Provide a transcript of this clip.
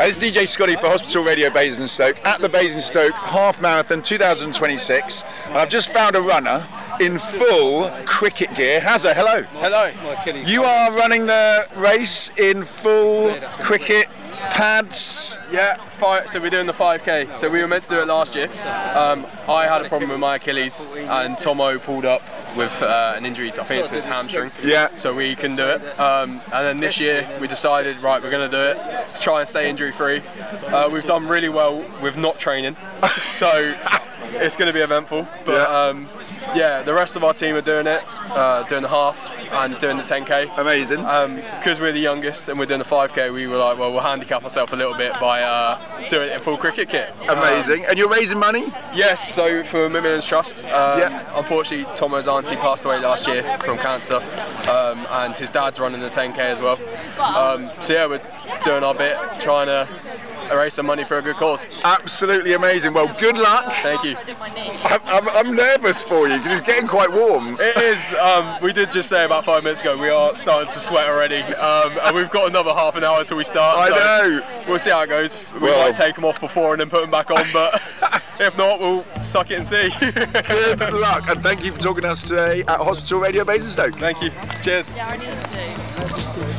It's DJ Scotty for Hospital Radio Basingstoke at the Basingstoke Half Marathon 2026. And I've just found a runner in full cricket gear. Hazza, hello. Hello. You are running the race in full cricket pads. Yeah, so we're doing the 5k. So we were meant to do it last year. I had a problem with my Achilles, and Tomo pulled up with an injury, I think it's his hamstring. Yeah. So we couldn't do it. And then this year we decided, right, we're going to do it to try and stay injury free. We've done really well with not training, so it's going to be eventful. But yeah, the rest of our team are doing it, doing the half and doing the 10k. Amazing. Because we're the youngest and we're doing the 5k, we were like, well, we'll handicap ourselves a little bit by doing it in full cricket kit. Amazing. And you're raising money? Yes, so for Macmillan's Trust. Unfortunately, Tomo's auntie passed away last year from cancer, and his dad's running the 10k as well. So yeah, we're doing our bit, trying to raise some money for a good cause. Absolutely amazing. Well, good luck. Thank you. I'm nervous for you because it's getting quite warm. It is. We did just say about 5 minutes ago we are starting to sweat already, and we've got another half an hour until we start. I know. We'll see how it goes. We might take them off before and then put them back on, but if not, we'll suck it and see. Good luck, and thank you for talking to us today at Hospital Radio Basingstoke. Thank you. Cheers.